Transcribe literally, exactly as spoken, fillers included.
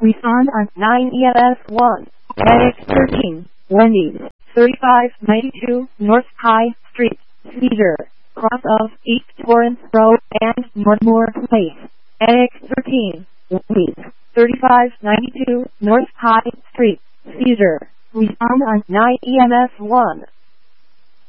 Respond on nine E M S one. Medic thirteen. Wendy's, thirty-five ninety-two North High Street, Cedar, cross of East Torrance Road and Northmore Place. Medic thirteen. Wendy's, thirty-five ninety-two North High Street, Cedar. Respond on nine E M S one.